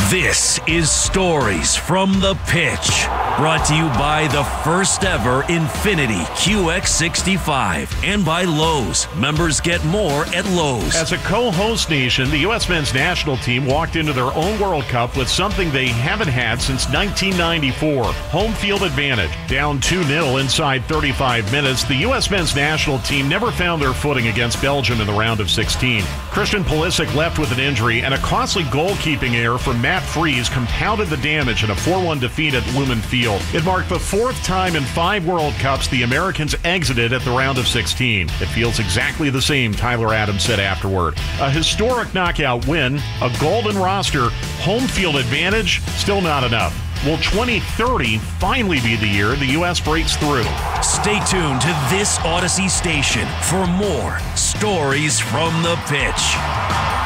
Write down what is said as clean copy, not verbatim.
This is Stories from the Pitch, brought to you by the first ever Infiniti QX65 and by Lowe's. Members get more at Lowe's. As a co-host nation, the U.S. men's national team walked into their own World Cup with something they haven't had since 1994, home field advantage. Down 2-0 inside 35 minutes, the U.S. men's national team never found their footing against Belgium in the round of 16. Christian Pulisic left with an injury, and a costly goalkeeping error from Matt Freese compounded the damage in a 4-1 defeat at Lumen Field. It marked the fourth time in 5 World Cups the Americans exited at the round of 16. It feels exactly the same, Tyler Adams said afterward. A historic knockout win, a golden roster, home field advantage, still not enough. Will 2030 finally be the year the U.S. breaks through? Stay tuned to this Odyssey station for more Stories from the Pitch.